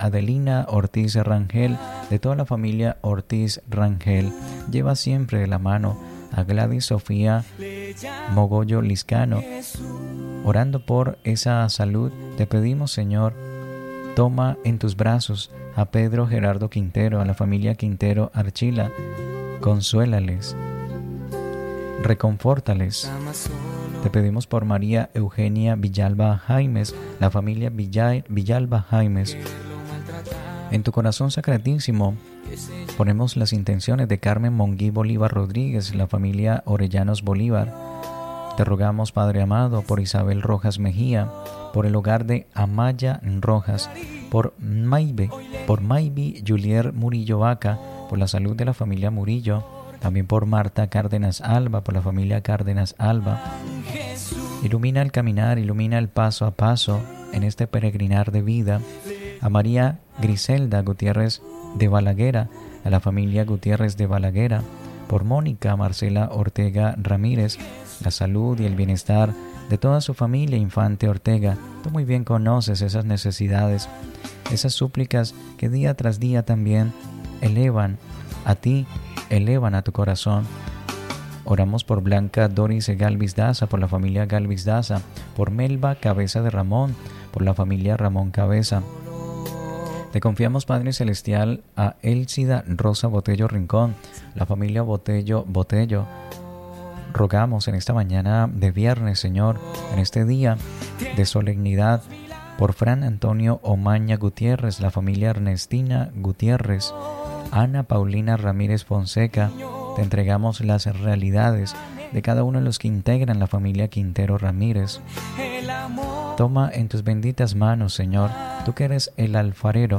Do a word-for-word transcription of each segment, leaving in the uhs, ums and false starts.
Adelina Ortiz Rangel, de toda la familia Ortiz Rangel. Lleva siempre de la mano a Gladys Sofía Mogollo Liscano. Orando por esa salud, te pedimos, Señor, toma en tus brazos a Pedro Gerardo Quintero, a la familia Quintero Archila. Consuélales, reconfórtales. Te pedimos por María Eugenia Villalba Jaimes, la familia Villa, Villalba Jaimes. En tu corazón sacratísimo ponemos las intenciones de Carmen Monguí Bolívar Rodríguez, la familia Orellanos Bolívar. Te rogamos, Padre amado, por Isabel Rojas Mejía, por el hogar de Amaya Rojas, por Maybe, por Maybe Julier Murillo Vaca, por la salud de la familia Murillo, también por Marta Cárdenas Alba, por la familia Cárdenas Alba. Ilumina el caminar, ilumina el paso a paso en este peregrinar de vida. A María Griselda Gutiérrez de Balaguera, a la familia Gutiérrez de Balaguera, por Mónica Marcela Ortega Ramírez, la salud y el bienestar de toda su familia Infante Ortega. Tú muy bien conoces esas necesidades, esas súplicas que día tras día también elevan a ti, elevan a tu corazón. Oramos por Blanca Doris Galvis Daza, por la familia Galvis Daza, por Melba Cabeza de Ramón, por la familia Ramón Cabeza. Te confiamos, Padre Celestial, a Elcida Rosa Botello Rincón, la familia Botello Botello. Rogamos en esta mañana de viernes, Señor, en este día de solemnidad, por Fran Antonio Omaña Gutiérrez, la familia Ernestina Gutiérrez, Ana Paulina Ramírez Fonseca. Te entregamos las realidades de cada uno de los que integran la familia Quintero Ramírez. Toma en tus benditas manos, Señor, tú que eres el alfarero.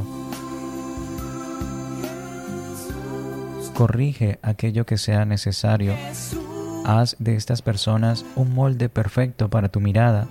Corrige aquello que sea necesario. Haz de estas personas un molde perfecto para tu mirada.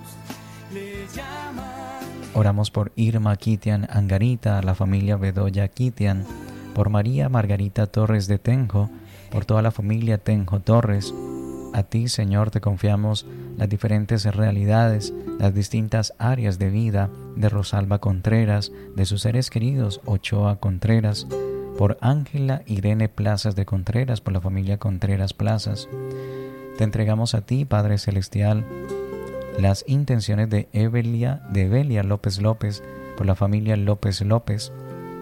Oramos por Irma Kitian Angarita, la familia Bedoya Kitian, por María Margarita Torres de Tenjo, por toda la familia Tenjo Torres. A ti, Señor, te confiamos las diferentes realidades, las distintas áreas de vida de Rosalba Contreras, de sus seres queridos Ochoa Contreras, por Ángela Irene Plazas de Contreras, por la familia Contreras Plazas. Te entregamos a ti, Padre Celestial, las intenciones de Evelia, de Evelia López López, por la familia López López.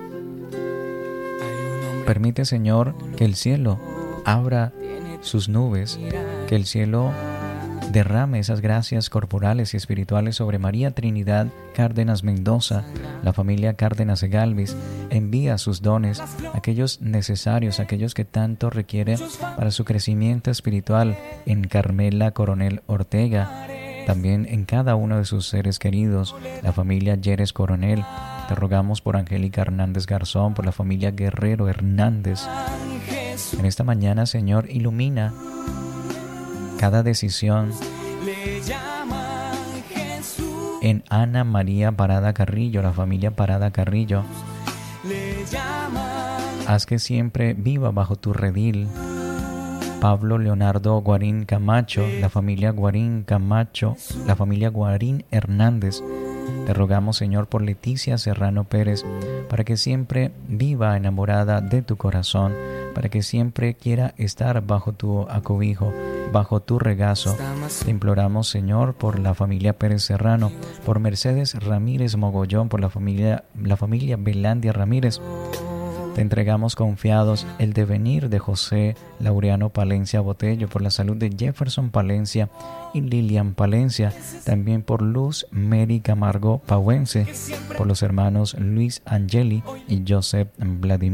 Permite, Señor, que el cielo abra sus nubes, que el cielo derrame esas gracias corporales y espirituales sobre María Trinidad Cárdenas Mendoza, la familia Cárdenas Galvis. Envía sus dones, aquellos necesarios, aquellos que tanto requiere para su crecimiento espiritual en Carmela Coronel Ortega, también en cada uno de sus seres queridos, la familia Yeres Coronel. Te rogamos por Angélica Hernández Garzón, por la familia Guerrero Hernández. En esta mañana, Señor, ilumina cada decisión en Ana María Parada Carrillo, la familia Parada Carrillo. Haz que siempre viva bajo tu redil. Pablo Leonardo Guarín Camacho, la familia Guarín Camacho, la familia Guarín Hernández. Te rogamos, Señor, por Leticia Serrano Pérez, para que siempre viva enamorada de tu corazón, para que siempre quiera estar bajo tu acobijo, bajo tu regazo. Te imploramos, Señor, por la familia Pérez Serrano, por Mercedes Ramírez Mogollón, por la familia, la familia Belandia Ramírez. Te entregamos confiados el devenir de José Laureano Palencia Botello, por la salud de Jefferson Palencia y Lilian Palencia, también por Luz Mary Camargo Pauense, por los hermanos Luis Angeli y Joseph Vladimir.